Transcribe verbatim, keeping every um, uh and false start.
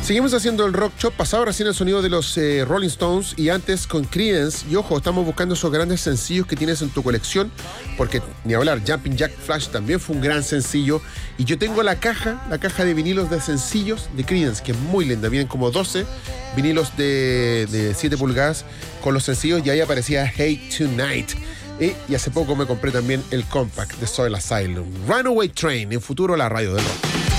Seguimos haciendo el Rock Shop, pasado recién el sonido de los eh, Rolling Stones y antes con Creedence. Y ojo, estamos buscando esos grandes sencillos que tienes en tu colección, porque ni hablar, Jumping Jack Flash también fue un gran sencillo. Y yo tengo la caja, la caja de vinilos de sencillos de Creedence, que es muy linda. Vienen como doce vinilos de, de siete pulgadas con los sencillos y ahí aparecía Hey Tonight. Eh, y hace poco me compré también el compact de Soil Asylum. Runaway Train, en futuro la radio del rock.